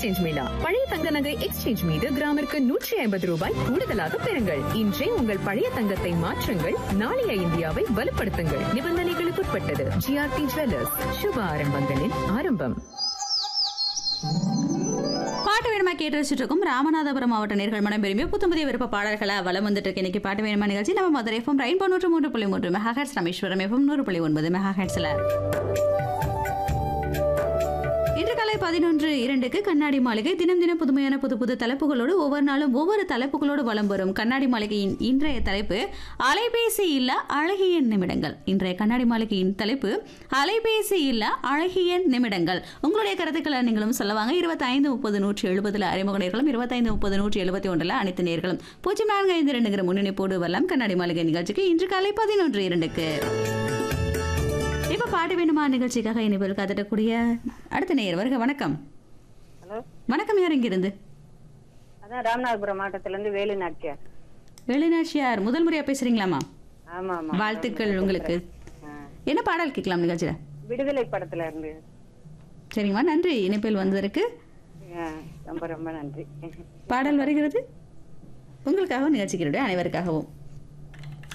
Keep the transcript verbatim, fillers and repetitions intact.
Exchange Mela. பழைய தங்க நகை எக்ஸ்சேஞ்ச் மீது கிராமிற்கு நூற்றி ஐம்பது ரூபாய் கூடுதலாக பெறுங்கள். இன்றே உங்கள் பழைய தங்கத்தை மாற்றுங்கள். நாளைய இந்தியாவை வலுப்படுத்துங்கள். நிபந்தனைகளுக்குட்பட்டது. ஜிஆர்டி ஜுவல்லர்ஸ், சுப ஆரம்பங்களின் ஆரம்பம். பாட்டு வேணுமா கேட்டு வச்சுட்டு இருக்கும் ராமநாதபுரம் மாவட்ட நேர்கள் மனம் விரும்பிய புத்தம்புதிய விருப்ப பாடல்களா வளம் வந்துட்டு இருக்கு. இன்னைக்கு பாட்டு வேணுமா நிகழ்ச்சி நம்ம மதுரை எஃப்எம் ரெயின்போ நூற்று மூன்று புள்ளி மூன்று மெகா ஹெர்ட்ஸ், ராமேஸ்வரம் எஃப்எம் நூறு புள்ளி ஒன்பது மெகா ஹெர்ட்ஸ்ல இன்று காலை பதினொன்று இரண்டுக்கு கண்ணாடி மாளிகை. தினம் தினம் புதுமையான புது புது தலைப்புகளோடு ஒவ்வொரு நாளும் ஒவ்வொரு தலைப்புகளோடு வலம் வரும் கண்ணாடி மாளிகையின் இன்றைய தலைப்பு அலைபேசி இல்ல அழகிய நிமிடங்கள். இன்றைய கண்ணாடி மாளிகையின் தலைப்பு அலைபேசி இல்ல அழகிய நிமிடங்கள். உங்களுடைய கருத்துக்களை நீங்களும் சொல்லவாங்க. இருபத்தி ஐந்து முப்பது நூற்றி எழுபதுல அறிமுக நேர்களும், இருபத்தி ஐந்து முப்பது நூற்றி எழுபத்தி ஒன்றுல அனைத்து நேர்களும் பூஜ்ஜியம் நான்கு ஐந்து ரெண்டுங்கிற முன்னணிப்போடு வரலாம் கண்ணாடி மாளிகை நிகழ்ச்சிக்கு இன்று காலை பதினொன்று இரண்டுக்கு. இப்ப பாட்டு வேணுமா நிகழ்ச்சிக்காக இனிமேல் காத்துட்டக்கூடிய அடுத்த நேயர் வருக. வணக்கம். ஹலோ, வணக்கம். யார் இங்கிருந்து? அதான் ராமநாதபுரம் மாவட்டத்துல இருந்து வேலு நாட்டியார். வேலுநாச்சியார், முதல் முறையா பேசுறீங்களாமா? ஆமா ஆமா, வாழ்த்துக்கள் உங்களுக்கு. என்ன பாடல் கேட்கலாம் நிகழ்ச்சியில? விடுதலை படத்துல இருந்து. சரிங்கம்மா, நன்றி இணைப்பில் வந்ததற்கு. ரொம்ப ரொம்ப நன்றி. பாடல் வருகிறது உங்களுக்காகவும் நிகழ்ச்சிகளுடைய அனைவருக்காகவும்.